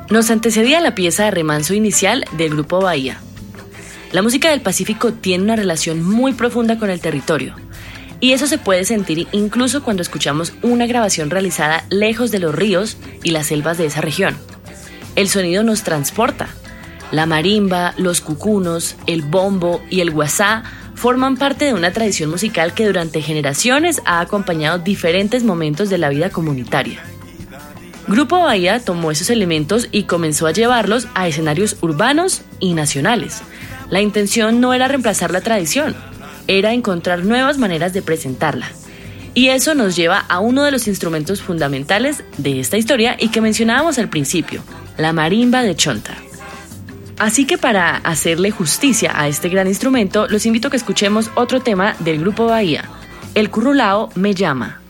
Nos antecedía la pieza de remanso inicial del Grupo Bahía. La música del Pacífico tiene una relación muy profunda con el territorio, y eso se puede sentir incluso cuando escuchamos una grabación realizada lejos de los ríos y las selvas de esa región. El sonido nos transporta. La marimba, los cucunos, el bombo y el guasá forman parte de una tradición musical que durante generaciones ha acompañado diferentes momentos de la vida comunitaria. Grupo Bahía tomó esos elementos y comenzó a llevarlos a escenarios urbanos y nacionales. La intención no era reemplazar la tradición, era encontrar nuevas maneras de presentarla. Y eso nos lleva a uno de los instrumentos fundamentales de esta historia y que mencionábamos al principio, la marimba de Chonta. Así que para hacerle justicia a este gran instrumento, los invito a que escuchemos otro tema del Grupo Bahía, El Currulao me llama.